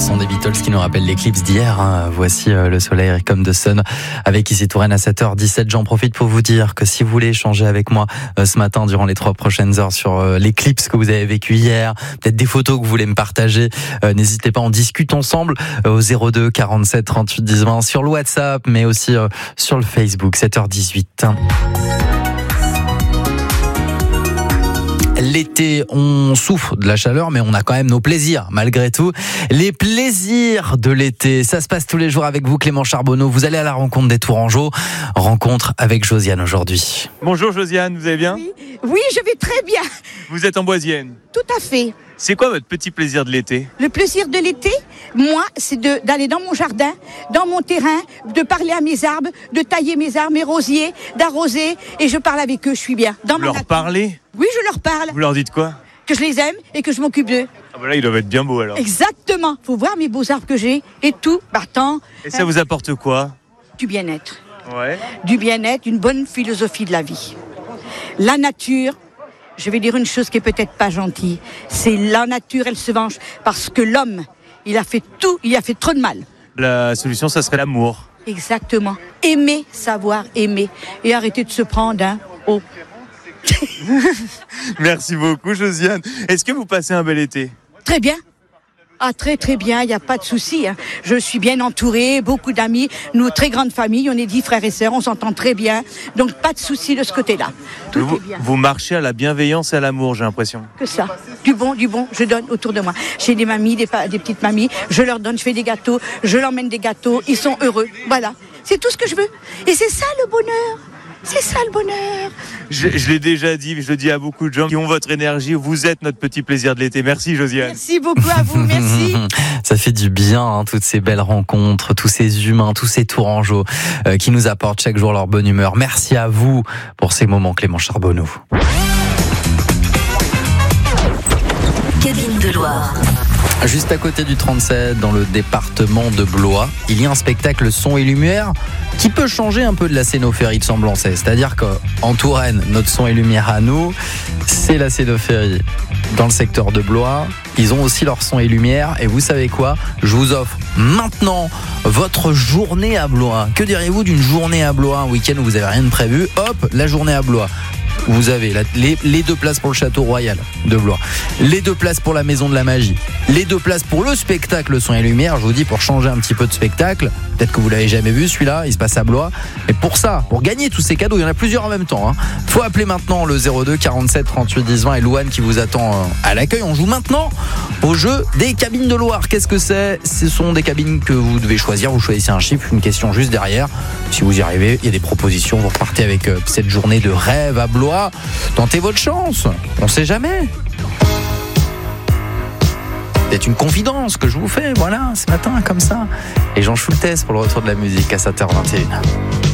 son des Beatles qui nous rappelle l'éclipse d'hier. Voici le soleil comme the sun avec Ici Touraine à 7h17. J'en profite pour vous dire que si vous voulez échanger avec moi ce matin durant les 3 prochaines heures sur l'éclipse que vous avez vécu hier, peut-être des photos que vous voulez me partager, n'hésitez pas, on discute ensemble au 02 47 38 10 20 sur le WhatsApp, mais aussi sur le Facebook. 7h18. L'été, on souffre de la chaleur, mais on a quand même nos plaisirs, malgré tout. Les plaisirs de l'été, ça se passe tous les jours avec vous, Clément Charbonneau. Vous allez à la rencontre des Tourangeaux. Rencontre avec Josiane aujourd'hui. Bonjour Josiane, vous allez bien ? Oui, je vais très bien. Vous êtes amboisienne. Tout à fait. C'est quoi votre petit plaisir de l'été ? Le plaisir de l'été, moi, c'est d'aller dans mon jardin, dans mon terrain, de parler à mes arbres, de tailler mes arbres, mes rosiers, d'arroser, et je parle avec eux, je suis bien. Vous leur parlez ? Oui, je leur parle. Vous leur dites quoi ? Que je les aime et que je m'occupe d'eux. Ah bah là, ils doivent être bien beaux alors. Exactement. Faut voir mes beaux arbres que j'ai et tout. Attends. Et ça vous apporte quoi ? Du bien-être. Ouais. Du bien-être, une bonne philosophie de la vie. La nature. Je vais dire une chose qui est peut-être pas gentille. C'est la nature, elle se venge. Parce que l'homme, il a fait trop de mal. La solution, ça serait l'amour. Exactement. Aimer, savoir aimer. Et arrêter de se prendre au... Merci beaucoup Josiane. Est-ce que vous passez un bel été ? Très bien. Ah, très très bien, il n'y a pas de souci. Je suis bien entourée, beaucoup d'amis. Nous, très grande famille, on est 10 frères et sœurs, on s'entend très bien. Donc pas de souci de ce côté-là. Tout est bien. Vous marchez à la bienveillance et à l'amour, j'ai l'impression. Que ça. Du bon, je donne autour de moi. J'ai des mamies, des petites mamies, je leur donne, je fais des gâteaux, je leur mène des gâteaux, ils sont heureux. Voilà. C'est tout ce que je veux. Et c'est ça le bonheur. C'est ça le bonheur. Je l'ai déjà dit, je le dis à beaucoup de gens qui ont votre énergie. Vous êtes notre petit plaisir de l'été. Merci Josiane. Merci beaucoup à vous, merci. Ça fait du bien, toutes ces belles rencontres, tous ces humains, tous ces Tourangeaux qui nous apportent chaque jour leur bonne humeur. Merci à vous pour ces moments, Clément Charbonneau. Cabine de Loire. Juste à côté du 37, dans le département de Blois, il y a un spectacle son et lumière qui peut changer un peu de la scénophérie de Semblançay. C'est-à-dire qu'en Touraine, notre son et lumière à nous, c'est la scénophérie. Dans le secteur de Blois, ils ont aussi leur son et lumière. Et vous savez quoi ? Je vous offre maintenant votre journée à Blois. Que diriez-vous d'une journée à Blois, un week-end où vous n'avez rien de prévu ? Hop, la journée à Blois. Vous avez les 2 places pour le château royal de Blois, les 2 places pour la maison de la magie, les 2 places pour le spectacle son et lumière. Je vous dis, pour changer un petit peu de spectacle, peut-être que vous l'avez jamais vu celui-là, il se passe à Blois. Et pour ça, pour gagner tous ces cadeaux, il y en a plusieurs en même temps. Faut appeler maintenant le 02 47 38 10 20 et Louane qui vous attend à l'accueil. On joue maintenant au jeu des cabines de Loire. Qu'est-ce que c'est ? Ce sont des cabines que vous devez choisir. Vous choisissez un chiffre, une question juste derrière. Si vous y arrivez, il y a des propositions. Vous repartez avec cette journée de rêve à Blois. Tentez votre chance, on sait jamais. C'est une confidence que je vous fais, voilà, ce matin, comme ça. Et Jean Schultes pour le retour de la musique à 7h21.